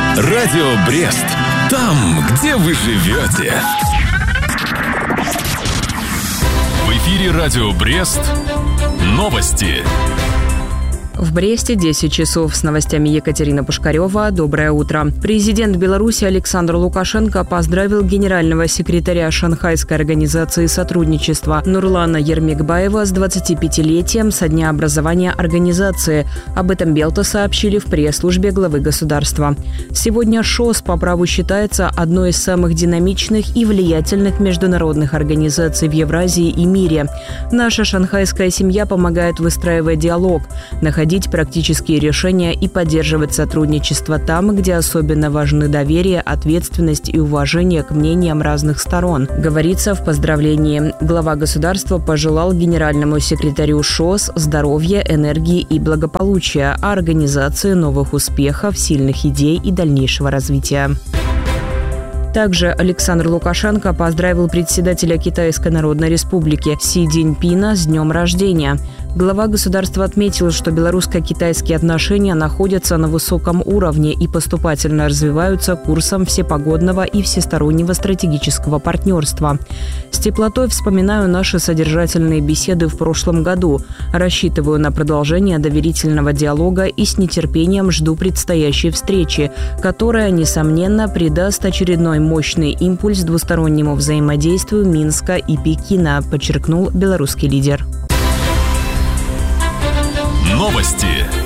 Радио Брест. Там, где вы живете. В эфире Радио Брест. Новости. В Бресте 10 часов. С новостями Екатерина Пушкарева. Доброе утро. Президент Беларуси Александр Лукашенко поздравил генерального секретаря Шанхайской организации сотрудничества Нурлана Ермекбаева с 25-летием со дня образования организации. Об этом Белта сообщили в пресс-службе главы государства. Сегодня ШОС по праву считается одной из самых динамичных и влиятельных международных организаций в Евразии и мире. Наша шанхайская семья помогает выстраивать диалог, находить практические решения и поддерживать сотрудничество там, где особенно важны доверие, ответственность и уважение к мнениям разных сторон, говорится в поздравлении. Глава государства пожелал генеральному секретарю ШОС здоровья, энергии и благополучия, а организации новых успехов, сильных идей и дальнейшего развития. Также Александр Лукашенко поздравил председателя Китайской Народной Республики Си Цзиньпина с днем рождения. Глава государства отметил, что белорусско-китайские отношения находятся на высоком уровне и поступательно развиваются курсом всепогодного и всестороннего стратегического партнерства. С теплотой вспоминаю наши содержательные беседы в прошлом году. Рассчитываю на продолжение доверительного диалога и с нетерпением жду предстоящей встречи, которая, несомненно, придаст очередной мощный импульс двустороннему взаимодействию Минска и Пекина, подчеркнул белорусский лидер. Новости.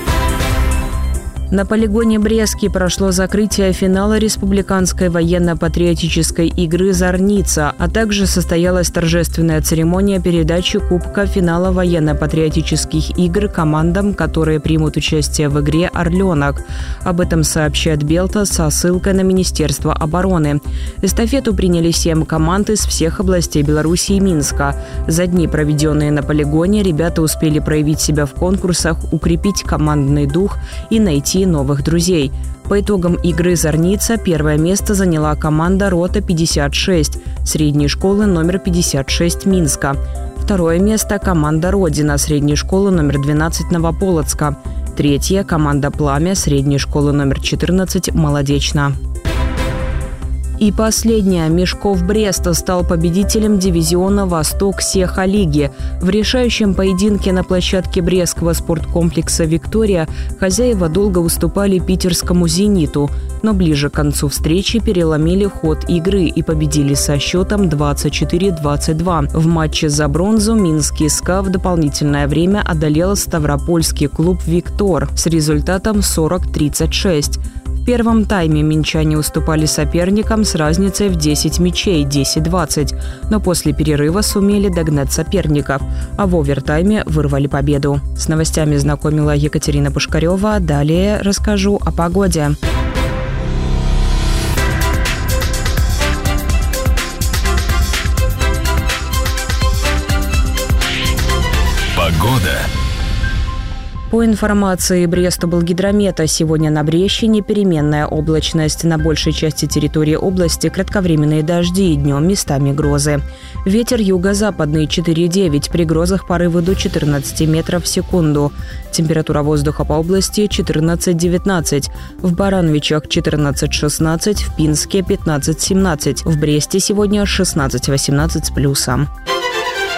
На полигоне Брестский прошло закрытие финала республиканской военно-патриотической игры «Зорница», а также состоялась торжественная церемония передачи Кубка финала военно-патриотических игр командам, которые примут участие в игре «Орленок». Об этом сообщает Белта со ссылкой на Министерство обороны. Эстафету приняли 7 команд из всех областей Беларуси и Минска. За дни, проведенные на полигоне, ребята успели проявить себя в конкурсах, укрепить командный дух и найти новых друзей. По итогам игры «Зорница» первое место заняла команда «Рота 56» средней школы номер 56 Минска. Второе место – команда «Родина» средней школы номер 12 Новополоцка. Третье – команда «Пламя» средней школы номер 14 Молодечно. И последнее. Мешков Бреста стал победителем дивизиона «Восток» Сеха-лиги. В решающем поединке на площадке Брестского спорткомплекса «Виктория» хозяева долго уступали питерскому «Зениту», но ближе к концу встречи переломили ход игры и победили со счетом 24-22. В матче за бронзу минский СКА в дополнительное время одолел ставропольский клуб «Виктор» с результатом 40-36. В первом тайме минчане уступали соперникам с разницей в 10 мячей – 10-20, но после перерыва сумели догнать соперников, а в овертайме вырвали победу. С новостями знакомила Екатерина Пушкарева. Далее расскажу о погоде. Погода. По информации Брестоблгидромета, сегодня на Брещине переменная облачность. На большей части территории области кратковременные дожди и днем местами грозы. Ветер юго-западный 4,9, при грозах порывы до 14 метров в секунду. Температура воздуха по области 14-19. В Барановичах 14-16, в Пинске 15-17. В Бресте сегодня 16-18 с плюсом.